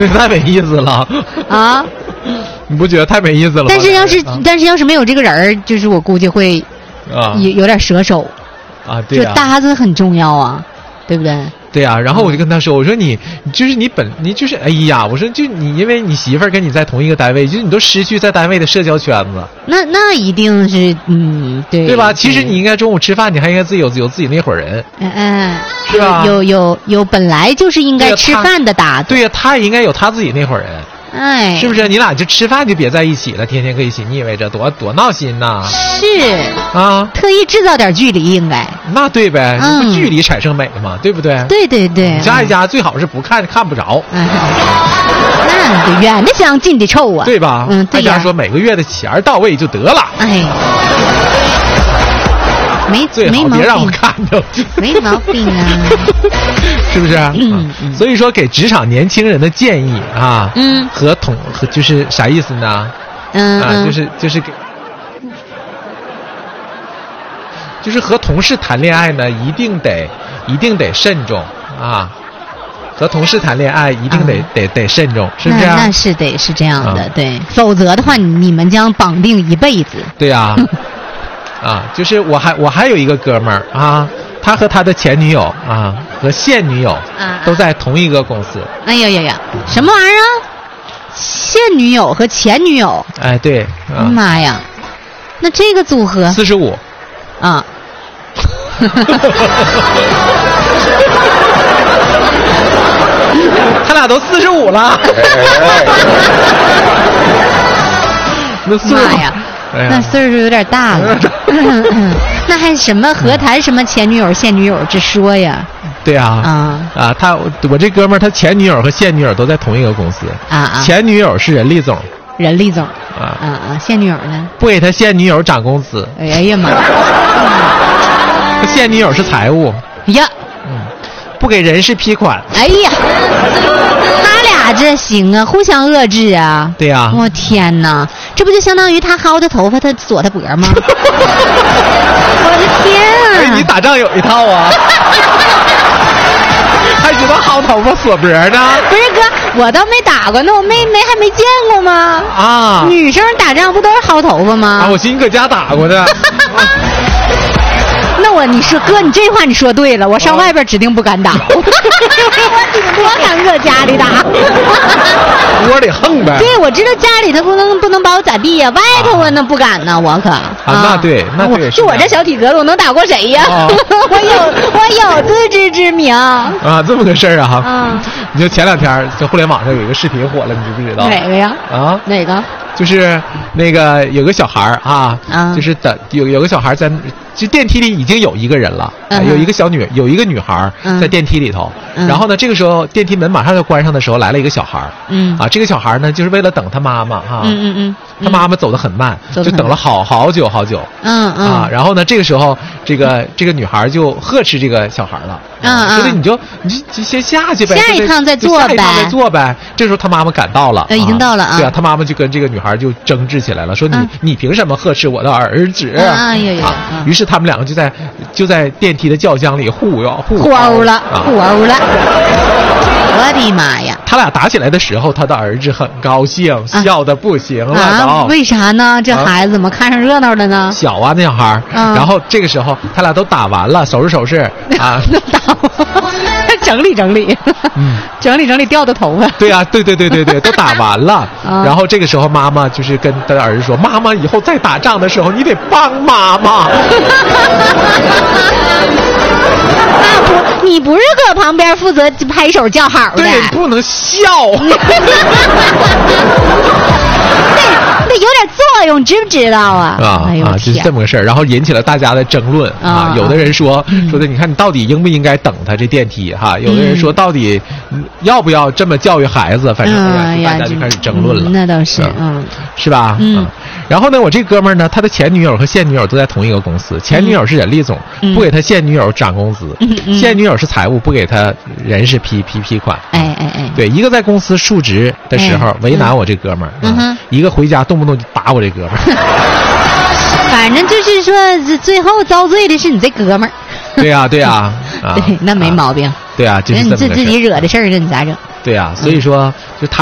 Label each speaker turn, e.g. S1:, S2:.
S1: 太没意思了
S2: 啊！
S1: 你不觉得太没意思了吗？
S2: 但是要是没有这个人儿，就是我估计会有点折手
S1: 啊。对啊，
S2: 就搭子很重要啊，对不对？
S1: 对啊，然后我就跟他说，我说你就是哎呀，我说就你因为你媳妇儿跟你在同一个单位，就是你都失去在单位的社交圈子。
S2: 那一定是对
S1: 吧？其实你应该中午吃饭，你还应该有自己那伙人。是吧？
S2: 有本来就是应该吃饭的搭子。
S1: 对呀，他也应该有他自己那伙人。
S2: 哎，
S1: 是不是？你俩就吃饭就别在一起了，天天搁一起，你以为这多闹心呐？
S2: 是
S1: 啊，
S2: 特意制造点距离应该。
S1: 那对呗，不距离产生美嘛，对不对？
S2: 对。
S1: 家一家最好是不看不着。
S2: 那远的香近的臭啊，
S1: 对吧？对呀。大家说每个月的钱到位就得了。
S2: 哎。
S1: 最好别让我看着，
S2: 没毛病啊，
S1: 是不是？所以说给职场年轻人的建议啊，和就是啥意思呢？就是和同事谈恋爱呢，一定得慎重啊。和同事谈恋爱一定得慎重，是不是？
S2: 那是得是这样的，对，否则的话你们将绑定一辈子。
S1: 对呀。就是我还有一个哥们儿啊，他和他的前女友啊和现女友都在同一个公司。
S2: 哎呀，什么玩意儿啊？现女友和前女友？
S1: 哎，对。
S2: 妈呀，那这个组合
S1: 45
S2: 啊。
S1: 他俩都45了。
S2: 妈呀！那岁数有点大了。那还什么何谈什么前女友现女友之说呀？
S1: 对啊。我这哥们儿他前女友和现女友都在同一个公司前女友是人力总现女友呢不给他现女友涨工资。
S2: 哎呀妈！
S1: 他现女友是财务
S2: 呀。
S1: 不给人事批款。
S2: 哎呀，他俩这行啊，互相遏制啊。
S1: 对呀。
S2: 我天哪，这不就相当于他薅他头发，他锁他脖吗？我的天啊！
S1: 你打仗有一套啊。还知道薅头发锁脖呢？
S2: 不是哥，我倒没打过，那我还没见过吗？
S1: 啊，
S2: 女生打仗不都是薅头发吗？
S1: 我寻思你搁家打过呢。
S2: 那你说哥，你这话你说对了，我上外边指定不敢打。我敢搁家里打。
S1: 窝里横呗。
S2: 对，我知道家里头不能把我咋地呀，外头我那不敢呢，我可。
S1: 那对。
S2: 就我这小体格子，我能打过谁呀？我有自知之明。
S1: 这么个事儿啊。你就前2天在互联网上有一个视频火了，你知不知道？
S2: 哪个呀？哪个？
S1: 就是那个有个小孩就是有个小孩在就电梯里已经有一个人了，有一个女孩在电梯里头，然后呢这个时候电梯门马上要关上的时候来了一个小孩，这个小孩呢就是为了等他妈妈他妈妈走得很慢，就等了好久，然后呢这个时候这个女孩就呵斥这个小孩了，说的你就先下去呗，
S2: 下一趟再坐
S1: 呗。这时候他妈妈赶到了，
S2: 已经到了
S1: 对啊，他妈妈就跟这个女孩就争执起来了，说你凭什么呵斥我的儿子？于是他们两个就在电梯的轿厢里互殴了。
S2: 我的妈呀！
S1: 他俩打起来的时候，他的儿子很高兴，笑得不行了。
S2: 为啥呢？这孩子怎么看上热闹了呢？
S1: 小那小孩。然后这个时候他俩都打完了，收拾
S2: 都打完，整理整理，整理掉的头发。
S1: 对啊，对，都打完了。然后这个时候妈妈就是跟他的儿子说：“妈妈以后再打仗的时候，你得帮妈妈。”
S2: 你不是搁旁边负责拍手叫好的？
S1: 对，不能笑。
S2: 得有点作用，知不知道啊？
S1: 就是这么个事儿，然后引起了大家的争论啊。有的人说的，你看你到底应不应该等他这电梯哈？有的人说到底要不要这么教育孩子？反正大家就开始争论了。
S2: 那倒是，
S1: 是吧？然后呢，我这哥们儿呢，他的前女友和现女友都在同一个公司，前女友是人力总，不给他现女友涨工资；现女友是财务，不给他人事批款。对，一个在公司述职的时候为难我这哥们儿，一个回家动不动就打我这哥们儿。
S2: 反正就是说，最后遭罪的是你这哥们儿。
S1: 对呀，
S2: 对，那没毛病。
S1: 对啊，就是
S2: 你自己惹的事儿，这你咋整？
S1: 对啊，所以说就他